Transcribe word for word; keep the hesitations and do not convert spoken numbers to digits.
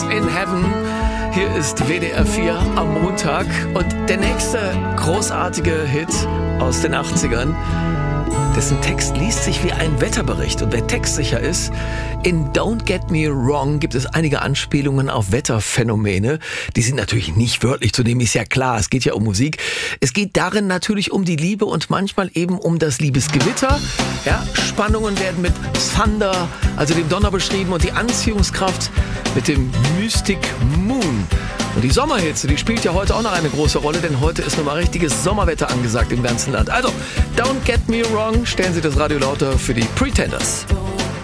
in Heaven. Hier ist W D R vier am Montag und der nächste großartige Hit aus den achtzigern, dessen Text liest sich wie ein Wetterbericht. Und wer textsicher ist, in Don't Get Me Wrong gibt es einige Anspielungen auf Wetterphänomene. Die sind natürlich nicht wörtlich zu nehmen, ist ja klar, es geht ja um Musik. Es geht darin natürlich um die Liebe und manchmal eben um das Liebesgewitter. Ja, Spannungen werden mit Thunder, also dem Donner, beschrieben und die Anziehungskraft mit dem Mystic Moon. Und die Sommerhitze, die spielt ja heute auch noch eine große Rolle, denn heute ist nochmal richtiges Sommerwetter angesagt im ganzen Land. Also, Don't Get Me Wrong, stellen Sie das Radio lauter für die Pretenders.